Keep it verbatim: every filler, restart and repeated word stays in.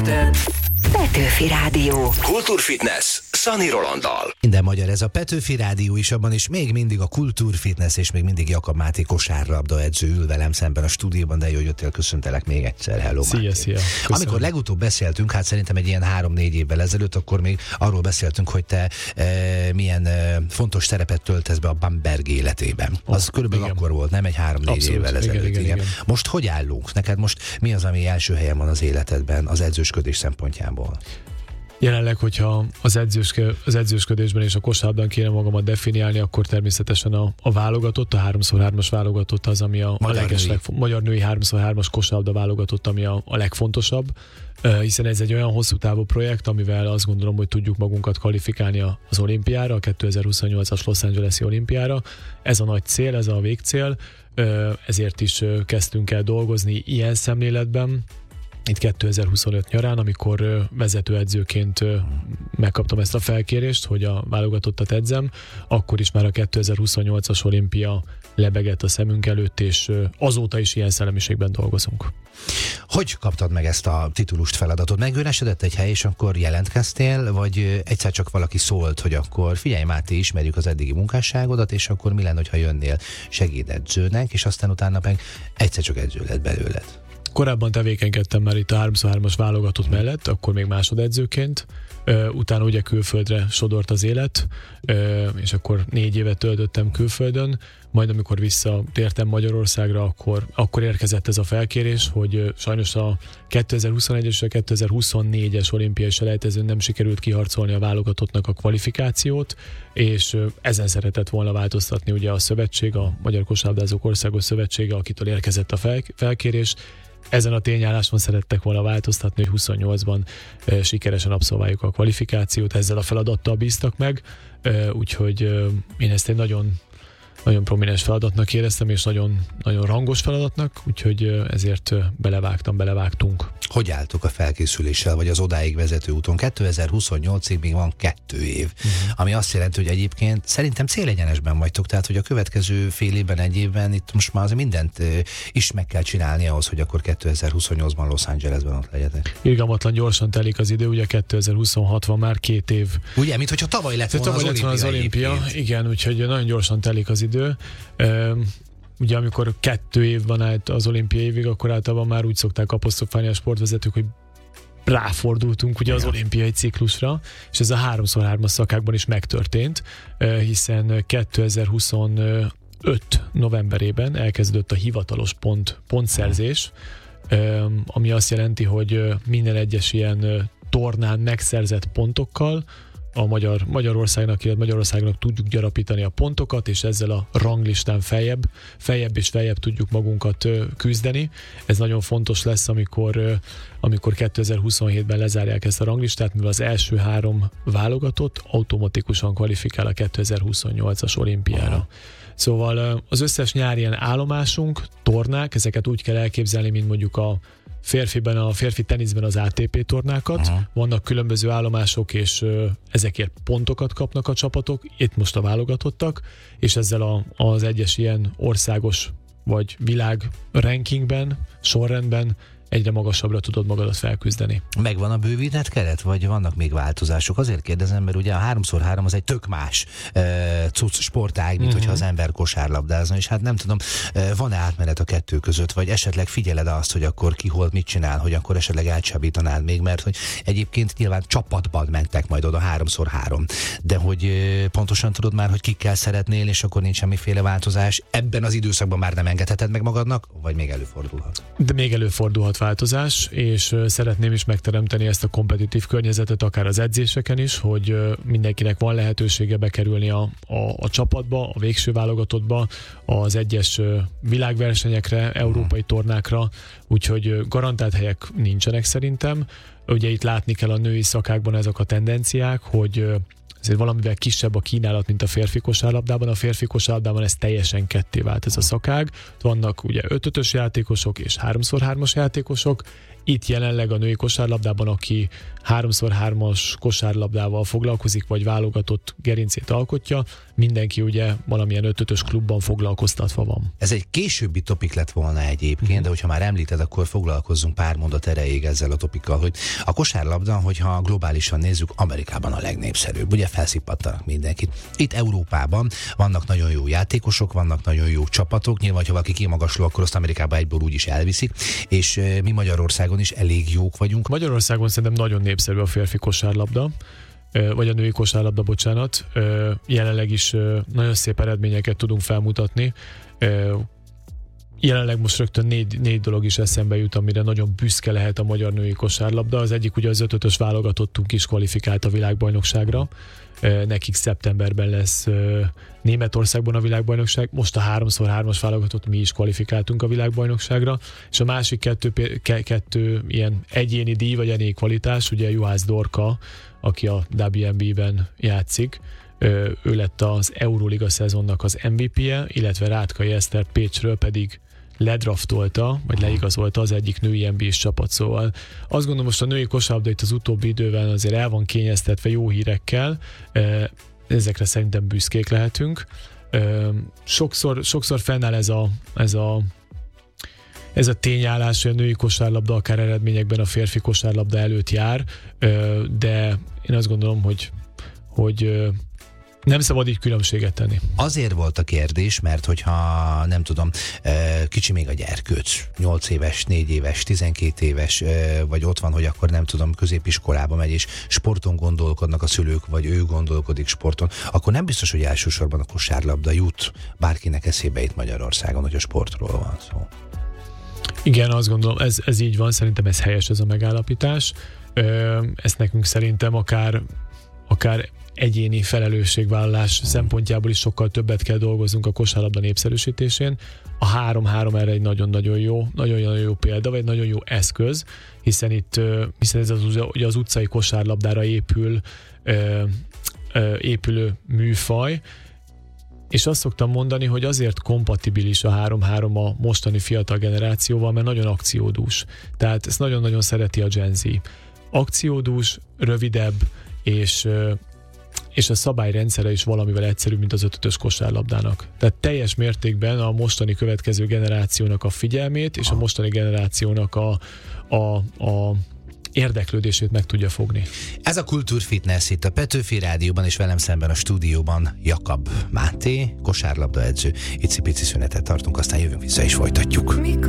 Petőfi Rádió. Kultúrfitness Szani Rolanddal. Minden magyar, ez a Petőfi Rádió is, abban is még mindig a Kultúrfitness, és még mindig Jakab Máté kosárlabda edző ül velem szemben a stúdióban, de jó, hogy jöttél, köszöntelek még egyszer. Hello, szia, Máté. szia. Amikor legutóbb beszéltünk, hát szerintem egy ilyen három-négy évvel ezelőtt, akkor még arról beszéltünk, hogy te e, milyen e, fontos szerepet töltesz be a Bamberg életében. Az oh, körülbelül igen. Akkor volt, nem egy három-négy évvel ezelőtt. Igen, igen, igen. Igen. Most hogy állunk? Neked most mi az, ami első helyen van az életedben az edzősködés szempontjából? Jelenleg, hogyha az, edzőske, az edzősködésben és a kosárlabdán kéne magamat definiálni, akkor természetesen a, a válogatott, a háromszor hármas válogatott az, ami a, a legesleg, magyar női háromszor hármas kosárlabda válogatott, ami a, a legfontosabb, uh, hiszen ez egy olyan hosszú távú projekt, amivel azt gondolom, hogy tudjuk magunkat kvalifikálni az olimpiára, a kétezer-huszonnyolcas Los Angeles-i olimpiára. Ez a nagy cél, ez a végcél, uh, ezért is uh, kezdtünk el dolgozni ilyen szemléletben. Itt kétezer-huszonöt nyarán, amikor vezetőedzőként megkaptam ezt a felkérést, hogy a válogatottat edzem, akkor is már a kétezer-huszonnyolcas olimpia lebegett a szemünk előtt, és azóta is ilyen szellemiségben dolgozunk. Hogy kaptad meg ezt a titulust, feladatot? Megüresedett egy hely, és akkor jelentkeztél, vagy egyszer csak valaki szólt, hogy akkor figyelj Máté, ismerjük az eddigi munkásságodat, és akkor mi lenne, ha jönnél segédedzőnek, és aztán utána meg egyszer csak edző lett belőled? Korábban tevékenykedtem már itt a háromszor hármas válogatott mellett, akkor még másodedzőként, utána ugye külföldre sodort az élet, és akkor négy évet töltöttem külföldön, majd amikor visszatértem Magyarországra, akkor, akkor érkezett ez a felkérés, hogy sajnos a kétezer-huszonegyes és a kétezer-huszonnégyes olimpiai selejtezőn nem sikerült kiharcolni a válogatottnak a kvalifikációt, és ezen szeretett volna változtatni ugye a szövetség, a Magyar Kosárlabdázók Országos Szövetsége, akitől érkezett a fel, felkérés. Ezen a tényálláson szerettek volna változtatni, hogy huszonnyolcban e, sikeresen abszolváljuk a kvalifikációt, ezzel a feladattal bíztak meg, e, úgyhogy e, én ezt egy nagyon, nagyon prominens feladatnak éreztem, és nagyon, nagyon rangos feladatnak, úgyhogy e, ezért e, belevágtam, belevágtunk. Hogy álltok a felkészüléssel, vagy az odáig vezető úton? kétezer-huszonnyolcig még van kettő év, uh-huh. ami azt jelenti, hogy egyébként szerintem célegyenesben vagytok, tehát hogy a következő fél évben, egy évben itt most már az mindent is meg kell csinálni ahhoz, hogy akkor kétezer-huszonnyolcban Los Angelesben ott legyetek. Irgalmatlan gyorsan telik az idő, ugye kétezer-huszonhat van már két év. Ugye, mint hogyha tavaly lett volna tavaly az, lett az olimpia. Igen, úgyhogy nagyon gyorsan telik az idő. Um, Ugye amikor kettő év van át az olimpiai évig, akkor általában már úgy szokták apostrofálni a sportvezetők, hogy ráfordultunk ugye az olimpiai ciklusra, és ez a háromszor hármas szakákban is megtörtént, hiszen kétezer-huszonöt novemberében elkezdődött a hivatalos pont, pontszerzés, ami azt jelenti, hogy minden egyes ilyen tornán megszerzett pontokkal a Magyar, Magyarországnak, illetve Magyarországnak tudjuk gyarapítani a pontokat, és ezzel a ranglistán feljebb, feljebb és feljebb tudjuk magunkat küzdeni. Ez nagyon fontos lesz, amikor, amikor kétezer-huszonhétben lezárják ezt a ranglistát, mivel az első három válogatott automatikusan kvalifikál a kétezer-huszonnyolcas olimpiára. Aha. Szóval az összes nyári ilyen állomásunk, tornák, ezeket úgy kell elképzelni, mint mondjuk a férfiben, a férfi teniszben az á té pé tornákat, aha. Vannak különböző állomások, és ö, ezekért pontokat kapnak a csapatok, itt most a válogatottak, és ezzel a, az egyes ilyen országos vagy világ rankingben, sorrendben egyre magasabbra tudod magadat felküzdeni. Megvan a bővített keret, vagy vannak még változások? Azért kérdezem, mert ugye a háromszor három az egy tök más e, cucc sportág, mint uh-huh. hogyha az ember kosárlabdázna, és hát nem tudom, e, van-e átmenet a kettő között, vagy esetleg figyeled azt, hogy akkor ki hol mit csinál, hogy akkor esetleg elcsábítanád még, mert hogy egyébként nyilván csapatban mentek majd oda háromszor három, de hogy e, pontosan tudod már, hogy kikkel szeretnél, és akkor nincs semmiféle változás. Ebben az időszakban már nem engedheted meg magadnak, vagy még előfordulhat? De még előfordulhat változás, és szeretném is megteremteni ezt a kompetitív környezetet, akár az edzéseken is, hogy mindenkinek van lehetősége bekerülni a, a, a csapatba, a végső válogatottba, az egyes világversenyekre, európai tornákra, úgyhogy garantált helyek nincsenek szerintem. Ugye itt látni kell a női szakákban ezek a tendenciák, hogy ezért valamivel kisebb a kínálat, mint a férfi kosárlabdában. A férfi kosárlabdában ez teljesen ketté vált ez a szakág. Vannak ugye ötötös játékosok és háromszor hármas játékosok. Itt jelenleg a női kosárlabdában, aki háromszor hármas kosárlabdával foglalkozik, vagy válogatott gerincét alkotja, mindenki ugye valamilyen öt-ötös klubban foglalkoztatva van. Ez egy későbbi topik lett volna egyébként, uh-huh. de hogyha már említed, akkor foglalkozzunk pár mondat erejéig ezzel a topikkal, hogy a kosárlabda, hogyha globálisan nézzük, Amerikában a legnépszerűbb. Ugye felszippattak mindenkit. Itt Európában vannak nagyon jó játékosok, vannak nagyon jó csapatok, nyilván, ha valaki kimagasló, akkor azt Amerikában egyből úgy is elviszik, és e, mi Magyarországon is elég jók vagyunk. Magyarországon szerintem nagyon népszerű a férfi kosárlabda, vagy a női kosárlabda, bocsánat. Jelenleg is nagyon szép eredményeket tudunk felmutatni. Jelenleg most rögtön négy, négy dolog is eszembe jut, amire nagyon büszke lehet a magyar női kosárlabda. Az egyik ugye az öt-ötös válogatottunk is kvalifikált a világbajnokságra. Nekik szeptemberben lesz Németországban a világbajnokság. Most a háromszor hármas válogatott mi is kvalifikáltunk a világbajnokságra. És a másik kettő, kettő ilyen egyéni díj vagy egyéni kvalitás, ugye Juhász Dorka, aki a dupla vé en bé-ben játszik. Ő lett az Euróliga szezonnak az em vé pije, illetve Rátkai Eszter Pécsről pedig ledraftolta, vagy leigazolta az egyik női en bé es csapat, szóval azt gondolom, most a női kosárlabda itt az utóbbi időben azért el van kényeztetve jó hírekkel, ezekre szerintem büszkék lehetünk. Sokszor, sokszor fennáll ez a, ez a Ez a tényállás, hogy a női kosárlabda akár eredményekben a férfi kosárlabda előtt jár, de én azt gondolom, hogy, hogy nem szabad így különbséget tenni. Azért volt a kérdés, mert hogyha nem tudom, kicsi még a gyerkőc, nyolc éves, négy éves, tizenkét éves, vagy ott van, hogy akkor nem tudom, középiskolába megy, és sporton gondolkodnak a szülők, vagy ő gondolkodik sporton, akkor nem biztos, hogy elsősorban a kosárlabda jut bárkinek eszébe itt Magyarországon, hogy a sportról van szó. Igen, azt gondolom, ez, ez így van, szerintem ez helyes ez a megállapítás. Ezt nekünk szerintem akár, akár egyéni felelősségvállalás szempontjából is sokkal többet kell dolgoznunk a kosárlabda népszerűsítésén. A három-három erre egy nagyon-nagyon jó, nagyon-nagyon jó példa, vagy egy nagyon jó eszköz, hiszen itt hiszen ez az, ugye az utcai kosárlabdára épül, épülő műfaj, és azt szoktam mondani, hogy azért kompatibilis a három-három a mostani fiatal generációval, mert nagyon akciódús. Tehát ezt nagyon-nagyon szereti a Gen Z. Akciódús, rövidebb, és, és a szabályrendszere is valamivel egyszerűbb, mint az ötötös kosárlabdának. Tehát teljes mértékben a mostani következő generációnak a figyelmét, és a mostani generációnak a, a, a érdeklődését meg tudja fogni. Ez a Kultúrfitness itt a Petőfi Rádióban, és velem szemben a stúdióban Jakab Máté, kosárlabda edző. Icipici szünetet tartunk, aztán jövünk vissza és folytatjuk. Mikor